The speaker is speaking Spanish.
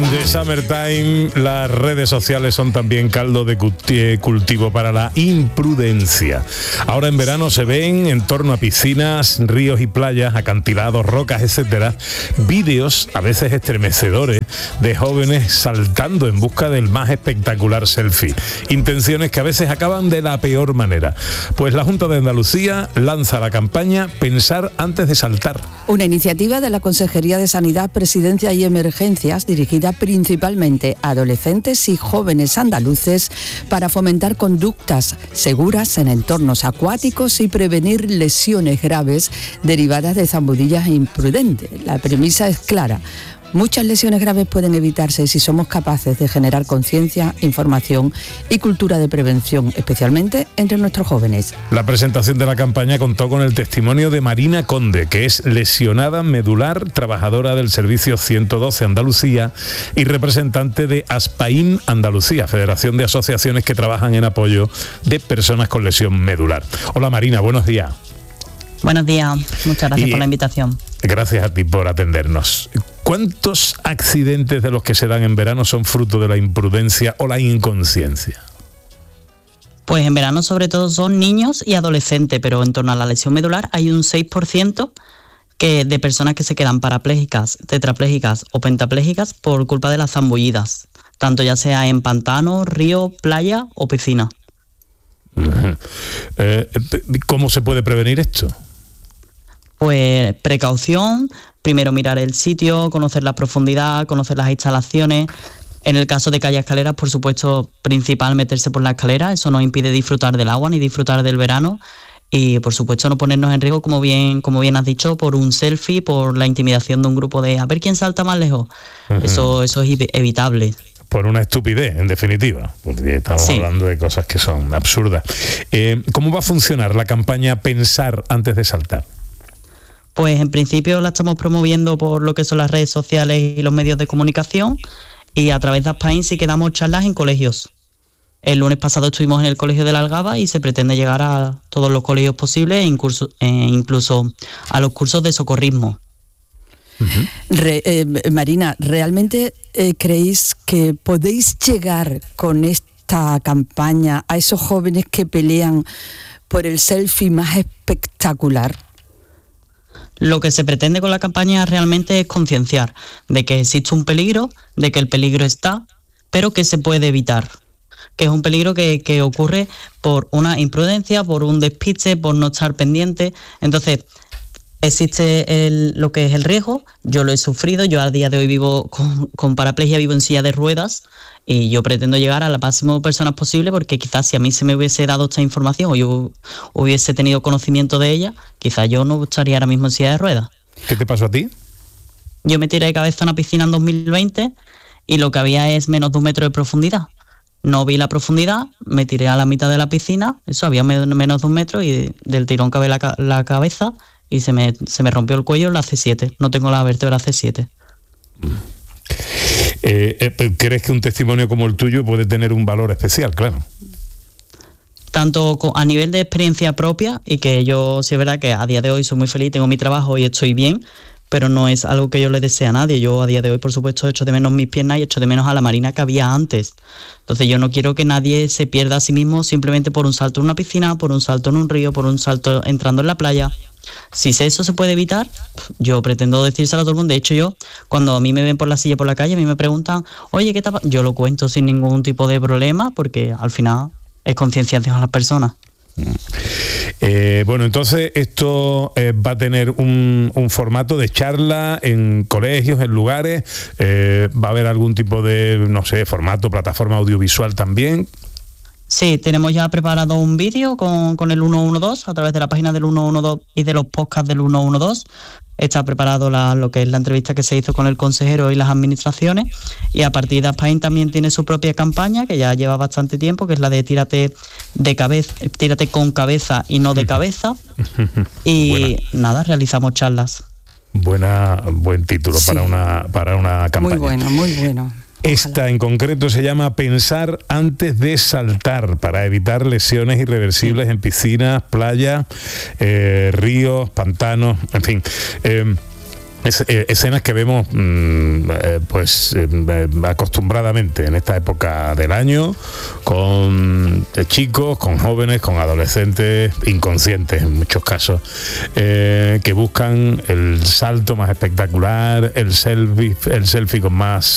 De Summertime, las redes sociales son también caldo de cultivo para la imprudencia. Ahora en verano se ven en torno a piscinas, ríos y playas, acantilados, rocas, etcétera, vídeos a veces estremecedores de jóvenes saltando en busca del más espectacular selfie. Intenciones que a veces acaban de la peor manera. Pues la Junta de Andalucía lanza la campaña Pensar antes de saltar. Una iniciativa de la Consejería de Sanidad, Presidencia y Emergencias dirigida principalmente a adolescentes y jóvenes andaluces para fomentar conductas seguras en entornos acuáticos y prevenir lesiones graves derivadas de zambudillas imprudentes. La premisa es clara. Muchas lesiones graves pueden evitarse si somos capaces de generar conciencia, información y cultura de prevención, especialmente entre nuestros jóvenes. La presentación de la campaña contó con el testimonio de Marina Conde, que es lesionada medular, trabajadora del Servicio 112 Andalucía y representante de ASPAIN Andalucía, Federación de Asociaciones que trabajan en apoyo de personas con lesión medular. Hola Marina, buenos días. Buenos días, muchas gracias por la invitación. Gracias a ti por atendernos. ¿Cuántos accidentes de los que se dan en verano son fruto de la imprudencia o la inconsciencia? Pues en verano sobre todo son niños y adolescentes, pero en torno a la lesión medular hay un 6% de personas que se quedan parapléjicas, tetraplégicas o pentaplégicas por culpa de las zambullidas, tanto ya sea en pantano, río, playa o piscina. ¿Cómo se puede prevenir esto? Pues precaución, primero mirar el sitio, conocer la profundidad, conocer las instalaciones. En el caso de que haya escaleras, por supuesto, principal meterse por la escalera, eso no impide disfrutar del agua ni disfrutar del verano. Y por supuesto no ponernos en riesgo, como bien has dicho, por un selfie, por la intimidación de un grupo de a ver quién salta más lejos. Eso es evitable. Por una estupidez, en definitiva, porque estamos hablando de cosas que son absurdas. ¿Cómo va a funcionar la campaña Pensar antes de saltar? Pues en principio la estamos promoviendo por lo que son las redes sociales y los medios de comunicación, y a través de ASPAIN sí que damos charlas en colegios. El lunes pasado estuvimos en el colegio de la Algaba y se pretende llegar a todos los colegios posibles, incluso a los cursos de socorrismo. Marina, ¿realmente creéis que podéis llegar con esta campaña a esos jóvenes que pelean por el selfie más espectacular? Lo que se pretende con la campaña realmente es concienciar de que existe un peligro, de que el peligro está, pero que se puede evitar. Que es un peligro que ocurre por una imprudencia, por un despiste, por no estar pendiente. Entonces, existe lo que es el riesgo. Yo lo he sufrido, yo a día de hoy vivo con paraplegia, vivo en silla de ruedas, y yo pretendo llegar a la máxima de personas posible, porque quizás si a mí se me hubiese dado esta información o yo hubiese tenido conocimiento de ella, quizás yo no estaría ahora mismo en silla de ruedas. ¿Qué te pasó a ti? Yo me tiré de cabeza a una piscina en 2020 y lo que había es menos de 1 metro de profundidad. No vi la profundidad, me tiré a la mitad de la piscina, eso había menos de 1 metro, y del tirón cabé la cabeza y se me rompió el cuello, la C7. No tengo la vértebra C7. ¿Crees que un testimonio como el tuyo puede tener un valor especial? Claro. Tanto a nivel de experiencia propia, y que yo sí es verdad que a día de hoy soy muy feliz, tengo mi trabajo y estoy bien, pero no es algo que yo le desee a nadie. Yo a día de hoy, por supuesto, echo de menos mis piernas y echo de menos a la Marina que había antes. Entonces yo no quiero que nadie se pierda a sí mismo simplemente por un salto en una piscina, por un salto en un río, por un salto entrando en la playa. Si eso se puede evitar, yo pretendo decírselo a todo el mundo. De hecho, yo, cuando a mí me ven por la silla, por la calle, a mí me preguntan, oye, ¿qué tal? Yo lo cuento sin ningún tipo de problema, porque al final es concienciación a las personas. Bueno, entonces esto va a tener un formato de charla en colegios, en lugares. ¿Va a haber algún tipo de, no sé, formato, plataforma audiovisual también? Sí, tenemos ya preparado un vídeo con el 112 a través de la página del 112 y de los podcasts del 112. Está preparado lo que es la entrevista que se hizo con el consejero y las administraciones, y a partir de ASPAIN también tiene su propia campaña que ya lleva bastante tiempo, que es la de tírate con cabeza y no de cabeza. Y nada, realizamos charlas. Buen título, sí, para una campaña. Muy bueno. Esta en concreto se llama Pensar antes de saltar, para evitar lesiones irreversibles en piscinas, playas, ríos, pantanos, en fin. escenas que vemos acostumbradamente en esta época del año, con chicos, con jóvenes, con adolescentes inconscientes en muchos casos, que buscan el salto más espectacular, el selfie con más